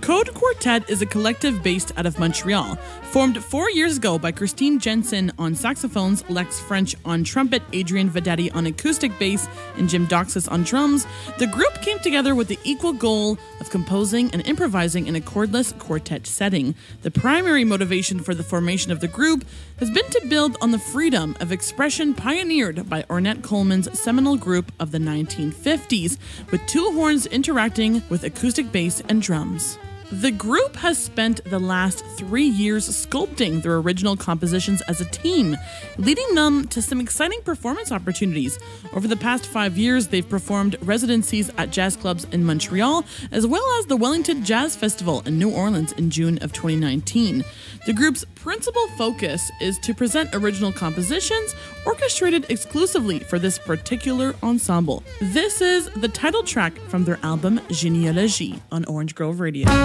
Code Quartet is a collective based out of Montreal. Formed 4 years ago by Christine Jensen on saxophones, Lex French on trumpet, Adrian Vedetti on acoustic bass, and Jim Doxis on drums, the group came together with the equal goal of composing and improvising in a chordless quartet setting. The primary motivation for the formation of the group has been to build on the freedom of expression pioneered by Ornette Coleman's seminal group of the 1950s, with two horns interacting with acoustic bass and drums. The group has spent the last 3 years sculpting their original compositions as a team, leading them to some exciting performance opportunities. Over the past 5 years, they've performed residencies at jazz clubs in Montreal, as well as the Wellington Jazz Festival in New Orleans in June of 2019. The group's principal focus is to present original compositions orchestrated exclusively for this particular ensemble. This is the title track from their album Généalogie on Orange Grove Radio.